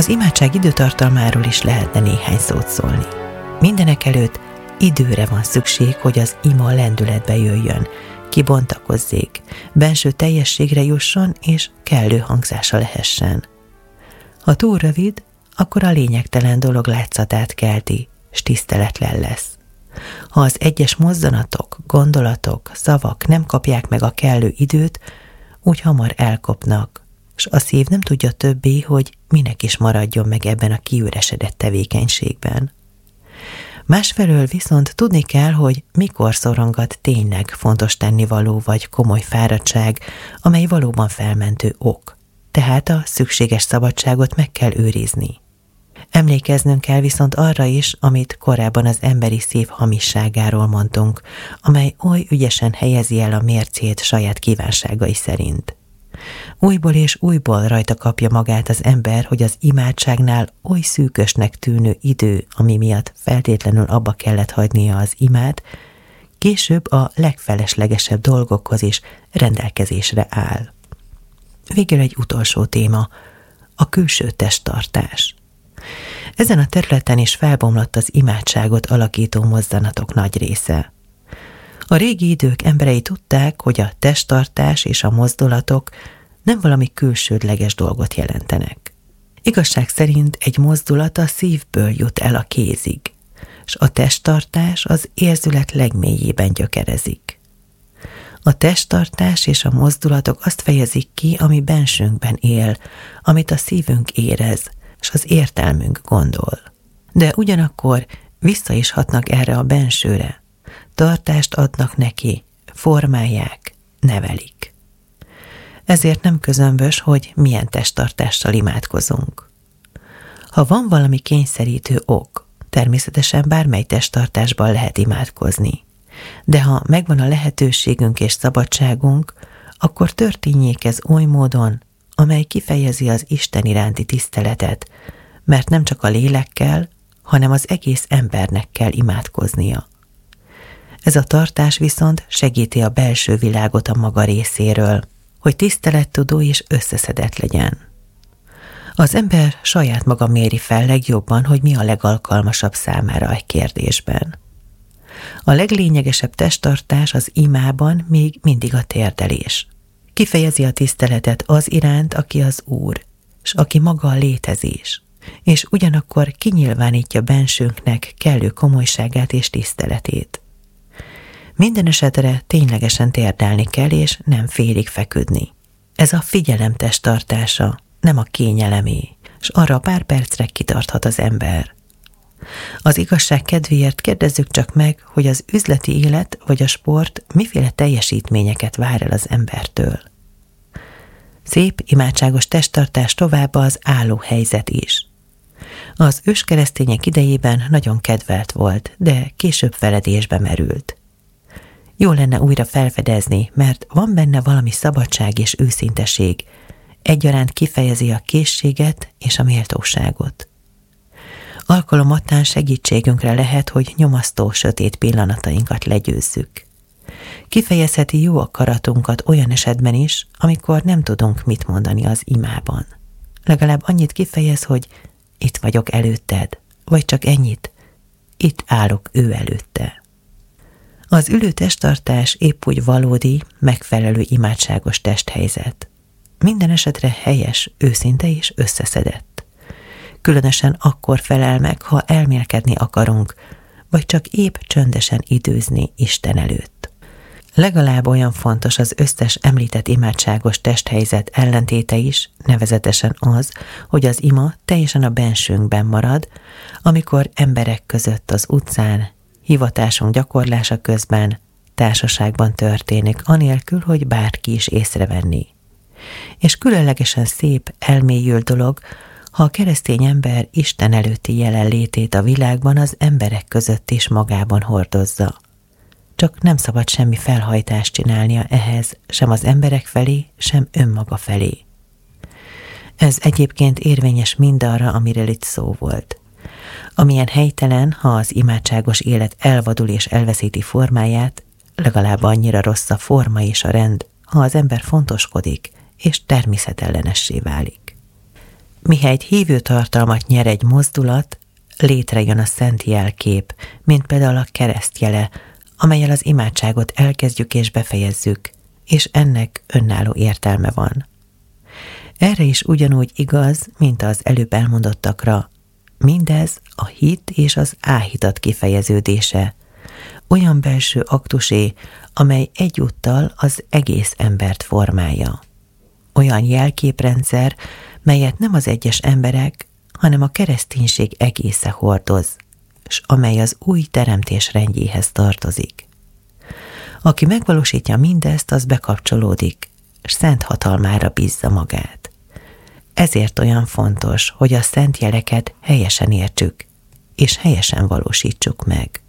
Az imádság időtartalmáról is lehetne néhány szót szólni. Mindenekelőtt időre van szükség, hogy az ima lendületbe jöjjön, kibontakozzék, benső teljességre jusson és kellő hangzása lehessen. Ha túl rövid, akkor a lényegtelen dolog látszatát kelti, s tiszteletlen lesz. Ha az egyes mozzanatok, gondolatok, szavak nem kapják meg a kellő időt, úgy hamar elkopnak, s a szív nem tudja többé, hogy minek is maradjon meg ebben a kiüresedett tevékenységben. Másfelől viszont tudni kell, hogy mikor szorongat tényleg fontos tennivaló vagy komoly fáradtság, amely valóban felmentő ok, tehát a szükséges szabadságot meg kell őrizni. Emlékeznünk kell viszont arra is, amit korábban az emberi szív hamisságáról mondtunk, amely oly ügyesen helyezi el a mércét saját kívánságai szerint. Újból és újból rajta kapja magát az ember, hogy az imádságnál oly szűkösnek tűnő idő, ami miatt feltétlenül abba kellett hagynia az imát, később a legfeleslegesebb dolgokhoz is rendelkezésre áll. Végül egy utolsó téma, a külső testtartás. Ezen a területen is felbomlott az imádságot alakító mozzanatok nagy része. A régi idők emberei tudták, hogy a testtartás és a mozdulatok nem valami külsődleges dolgot jelentenek. Igazság szerint egy mozdulat a szívből jut el a kézig, s a testtartás az érzület legmélyében gyökerezik. A testtartás és a mozdulatok azt fejezik ki, ami bensünkben él, amit a szívünk érez, s az értelmünk gondol. De ugyanakkor vissza is hatnak erre a bensőre, tartást adnak neki, formálják, nevelik. Ezért nem közömbös, hogy milyen testtartással imádkozunk. Ha van valami kényszerítő ok, természetesen bármely testtartásban lehet imádkozni. De ha megvan a lehetőségünk és szabadságunk, akkor történjék ez oly módon, amely kifejezi az Isten iránti tiszteletet, mert nem csak a lélekkel, hanem az egész embernek kell imádkoznia. Ez a tartás viszont segíti a belső világot a maga részéről, hogy tisztelettudó és összeszedett legyen. Az ember saját maga méri fel legjobban, hogy mi a legalkalmasabb számára egy kérdésben. A leglényegesebb testtartás az imában még mindig a térdelés. Kifejezi a tiszteletet az iránt, aki az Úr, s aki maga a létezés, és ugyanakkor kinyilvánítja bensőnknek kellő komolyságát és tiszteletét. Minden esetre ténylegesen térdelni kell, és nem félig feküdni. Ez a figyelem testtartása, nem a kényelemé, s arra pár percre kitarthat az ember. Az igazság kedvéért kérdezzük csak meg, hogy az üzleti élet vagy a sport miféle teljesítményeket vár el az embertől. Szép, imádságos testtartás továbbá az álló helyzet is. Az őskeresztények idejében nagyon kedvelt volt, de később feledésbe merült. Jó lenne újra felfedezni, mert van benne valami szabadság és őszinteség, egyaránt kifejezi a készséget és a méltóságot. Alkalomattán segítségünkre lehet, hogy nyomasztó, sötét pillanatainkat legyőzzük. Kifejezheti jó akaratunkat olyan esetben is, amikor nem tudunk mit mondani az imában. Legalább annyit kifejez, hogy itt vagyok előtted, vagy csak ennyit, itt állok ő előtte. Az ülő testtartás épp úgy valódi, megfelelő imádságos testhelyzet. Minden esetre helyes, őszinte és összeszedett. Különösen akkor felel meg, ha elmélkedni akarunk, vagy csak épp csöndesen időzni Isten előtt. Legalább olyan fontos az összes említett imádságos testhelyzet ellentéte is, nevezetesen az, hogy az ima teljesen a bensőnkben marad, amikor emberek között az utcán, hivatásunk gyakorlása közben, társaságban történik, anélkül, hogy bárki is észrevenni. És különlegesen szép, elmélyült dolog, ha a keresztény ember Isten előtti jelenlétét a világban az emberek között is magában hordozza. Csak nem szabad semmi felhajtást csinálnia ehhez, sem az emberek felé, sem önmaga felé. Ez egyébként érvényes mindarra, amiről itt szó volt. Amilyen helytelen, ha az imádságos élet elvadul és elveszíti formáját, legalább annyira rossz a forma és a rend, ha az ember fontoskodik és természetellenessé válik. Mihelyt hívő tartalmat nyer egy mozdulat, létrejön a szent jelkép, mint például a keresztjele, amellyel az imádságot elkezdjük és befejezzük, és ennek önálló értelme van. Erre is ugyanúgy igaz, mint az előbb elmondottakra, mindez a hit és az áhítat kifejeződése, olyan belső aktusé, amely egyúttal az egész embert formálja. Olyan jelképrendszer, melyet nem az egyes emberek, hanem a kereszténység egésze hordoz, s amely az új teremtés rendjéhez tartozik. Aki megvalósítja mindezt, az bekapcsolódik, s szent hatalmára bízza magát. Ezért olyan fontos, hogy a szent jeleket helyesen értsük, és helyesen valósítsuk meg.